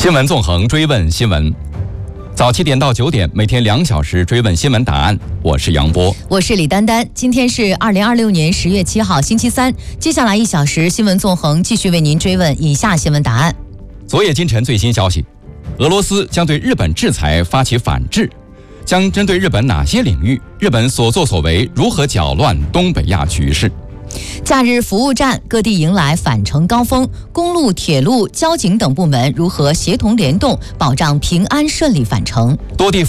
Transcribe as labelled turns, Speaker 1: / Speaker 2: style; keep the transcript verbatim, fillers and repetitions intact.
Speaker 1: 新闻纵横，追问新闻。早七点到九点，每天两小时追问新闻答案。我是杨波，
Speaker 2: 我是李丹丹。今天是二零二六年十月七号，星期三。接下来一小时，新闻纵横继续为您追问以下新闻答案。
Speaker 1: 昨夜今晨最新消息，俄罗斯将对日本制裁发起反制，将针对日本哪些领域？日本所作所为如何搅乱东北亚局势？
Speaker 2: 假日服务站各地迎来返程高峰，公路、铁路、交警等部门如何协同联动，保障平安顺利返程？
Speaker 1: 多地